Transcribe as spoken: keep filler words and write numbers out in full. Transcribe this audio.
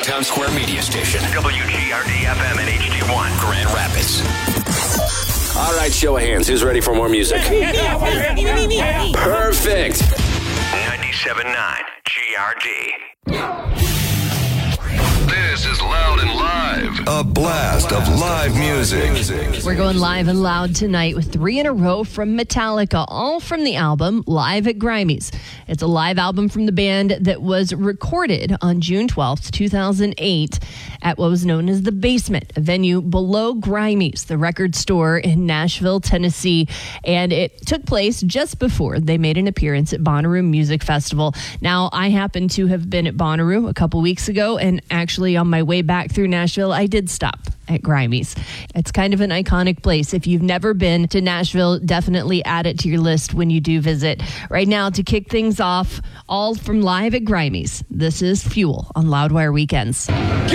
Town Square media station. W G R D F M and H D one. Grand Rapids. All right, show of hands. Who's ready for more music? Perfect. ninety-seven point nine G R D. This is Loud and Live. A blast of live music. We're going live and loud tonight with three in a row from Metallica, all from the album Live at Grimey's. It's a live album from the band that was recorded on June twelfth, two thousand eight at what was known as The Basement, a venue below Grimey's, the record store in Nashville, Tennessee. And it took place just before they made an appearance at Bonnaroo Music Festival. Now, I happen to have been at Bonnaroo a couple weeks ago, and actually on my way back through Nashville, I did stop at Grimey's. It's kind of an iconic place. If you've never been to Nashville, definitely add it to your list when you do visit. Right now, to kick things off, all from Live at Grimey's, this is Fuel on Loudwire Weekends.